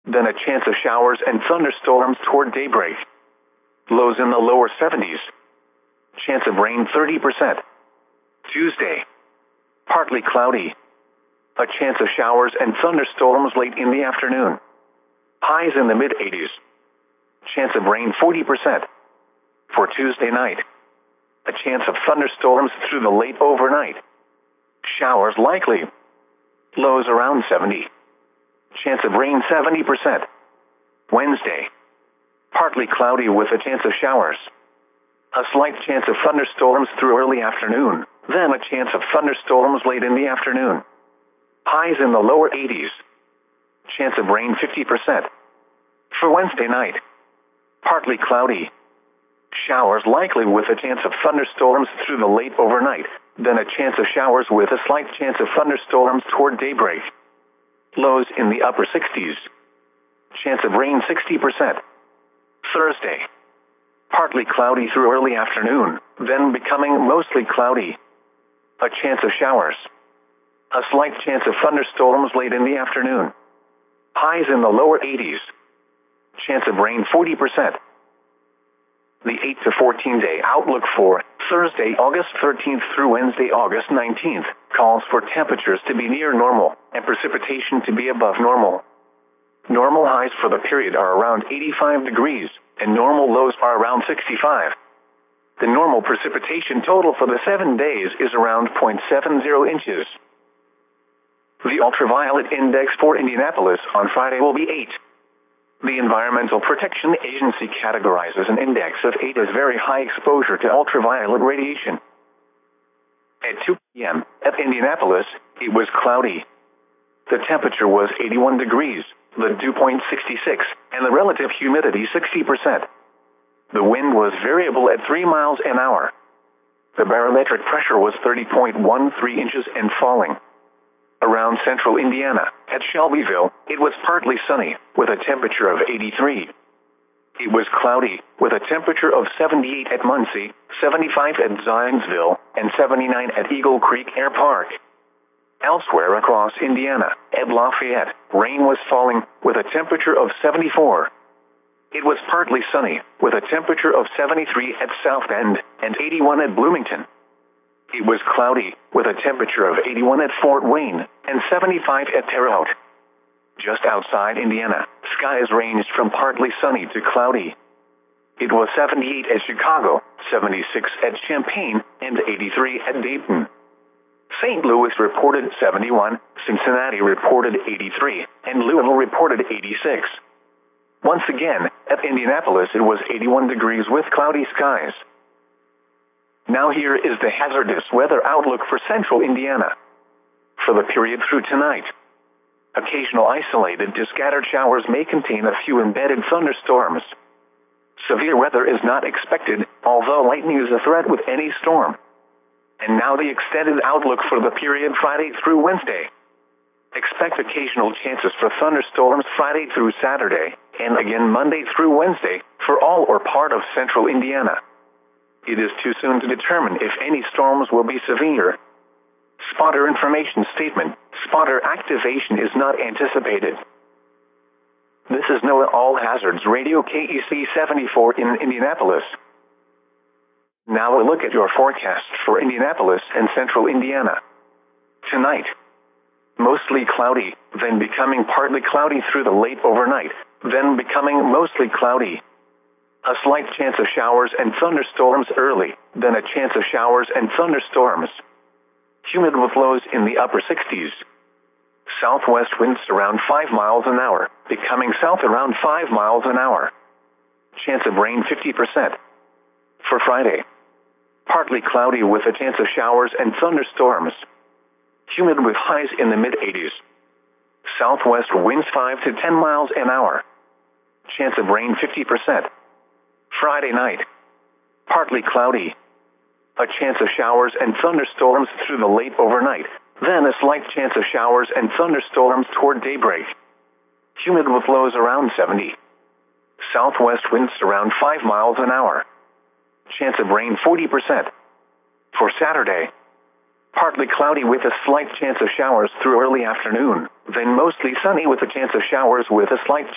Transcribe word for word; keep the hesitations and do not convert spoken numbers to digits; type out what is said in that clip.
then a chance of showers and thunderstorms toward daybreak. Lows in the lower seventies. Chance of rain thirty percent. Tuesday. Partly cloudy. A chance of showers and thunderstorms late in the afternoon. Highs in the mid-eighties. Chance of rain forty percent. For Tuesday night. A chance of thunderstorms through the late overnight. Showers likely. Lows around seventy. Chance of rain seventy percent. Wednesday. Partly cloudy with a chance of showers. A slight chance of thunderstorms through early afternoon, then a chance of thunderstorms late in the afternoon. Highs in the lower eighties. Chance of rain fifty percent. For Wednesday night. Partly cloudy. Showers likely with a chance of thunderstorms through the late overnight, then a chance of showers with a slight chance of thunderstorms toward daybreak. Lows in the upper sixties. Chance of rain sixty percent. Thursday. Partly cloudy through early afternoon, then becoming mostly cloudy. A chance of showers. A slight chance of thunderstorms late in the afternoon. Highs in the lower eighties. Chance of rain forty percent. The eight to fourteen day outlook for Thursday, August thirteenth through Wednesday, August nineteenth, calls for temperatures to be near normal and precipitation to be above normal. Normal highs for the period are around eighty-five degrees, and normal lows are around sixty-five. The normal precipitation total for the seven days is around zero point seven zero inches. The ultraviolet index for Indianapolis on Friday will be eight. The Environmental Protection Agency categorizes an index of eight as very high exposure to ultraviolet radiation. At two p m at Indianapolis, it was cloudy. The temperature was eighty-one degrees, the dew point sixty-six, and the relative humidity sixty percent. The wind was variable at three miles an hour. The barometric pressure was thirty point one three inches and falling. Around central Indiana, at Shelbyville, it was partly sunny, with a temperature of eighty-three. It was cloudy, with a temperature of seventy-eight at Muncie, seventy-five at Zionsville, and seventy-nine at Eagle Creek Air Park. Elsewhere across Indiana, at Lafayette, rain was falling, with a temperature of seventy-four. It was partly sunny, with a temperature of seventy-three at South Bend, and eighty-one at Bloomington. It was cloudy, with a temperature of eighty-one at Fort Wayne, and seventy-five at Terre Haute. Just outside Indiana, skies ranged from partly sunny to cloudy. It was seventy-eight at Chicago, seventy-six at Champaign, and eighty-three at Dayton. Saint Louis reported seventy-one, Cincinnati reported eighty-three, and Louisville reported eighty-six. Once again, at Indianapolis it was eighty-one degrees with cloudy skies. Now here is the hazardous weather outlook for central Indiana. For the period through tonight, occasional isolated to scattered showers may contain a few embedded thunderstorms. Severe weather is not expected, although lightning is a threat with any storm. And now the extended outlook for the period Friday through Wednesday. Expect occasional chances for thunderstorms Friday through Saturday, and again Monday through Wednesday, for all or part of central Indiana. It is too soon to determine if any storms will be severe. Spotter information statement: spotter activation is not anticipated. This is NOAA All Hazards Radio K E C seventy-four in Indianapolis. Now a look at your forecast for Indianapolis and central Indiana. Tonight, mostly cloudy, then becoming partly cloudy through the late overnight, then becoming mostly cloudy. A slight chance of showers and thunderstorms early, then a chance of showers and thunderstorms. Humid with lows in the upper sixties. Southwest winds around five miles an hour, becoming south around five miles an hour. Chance of rain fifty percent. For Friday, partly cloudy with a chance of showers and thunderstorms. Humid with highs in the mid-eighties. Southwest winds five to ten miles an hour. Chance of rain fifty percent. Friday night, partly cloudy. A chance of showers and thunderstorms through the late overnight, then a slight chance of showers and thunderstorms toward daybreak. Humid with lows around seventy. Southwest winds around five miles an hour. Chance of rain forty percent. For Saturday, partly cloudy with a slight chance of showers through early afternoon, then mostly sunny with a chance of showers with a slight